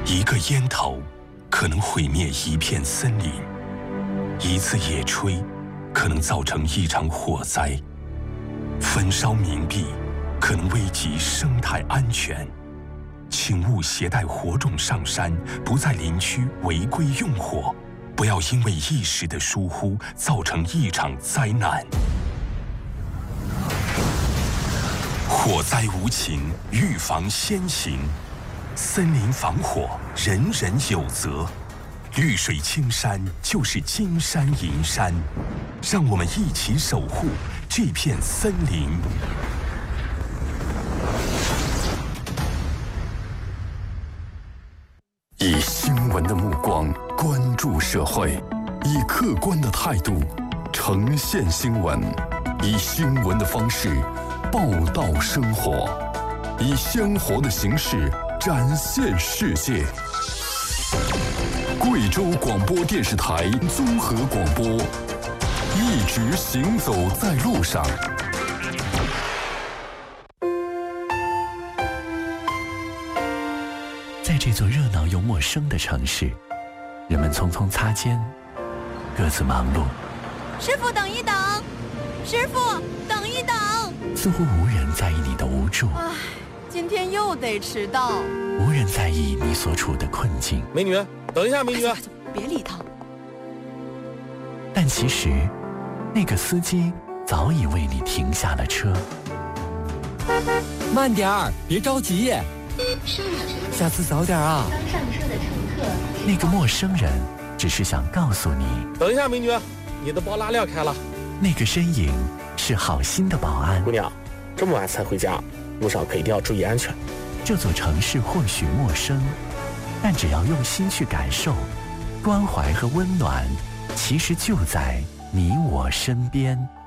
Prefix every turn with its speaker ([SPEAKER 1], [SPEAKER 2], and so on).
[SPEAKER 1] 一个烟头可能毁灭一片森林，一次野炊可能造成一场火灾，焚烧冥币可能危及生态安全。请勿携带火种上山，不在林区违规用火，不要因为一时的疏忽造成一场灾难。火灾无情，预防先行。森林防火，人人有责。绿水青山就是金山银山，让我们一起守护这片森林。以新闻的目光关注社会，以客观的态度呈现新闻，以新闻的方式报道生活，以鲜活的形式展现世界。贵州广播电视台综合广播，一直行走在路上。
[SPEAKER 2] 在这座热闹又陌生的城市，人们匆匆擦肩，各自忙碌。
[SPEAKER 3] 师傅，等一等！师傅，等一等！
[SPEAKER 2] 似乎无人在意你的无助。
[SPEAKER 3] 唉，今天又得迟到。
[SPEAKER 2] 无人在意你所处的困境。
[SPEAKER 4] 美女，等一下，美女！
[SPEAKER 3] 别理他。
[SPEAKER 2] 但其实，那个司机早已为你停下了车。
[SPEAKER 5] 慢点儿，别着急。下次早点啊！
[SPEAKER 6] 刚上车的乘客，
[SPEAKER 2] 那个陌生人只是想告诉你，
[SPEAKER 4] 等一下，美女，你的包拉链开了。
[SPEAKER 2] 那个身影是好心的保安。
[SPEAKER 4] 姑娘，这么晚才回家，路上可一定要注意安全。
[SPEAKER 2] 这座城市或许陌生，但只要用心去感受，关怀和温暖，其实就在你我身边。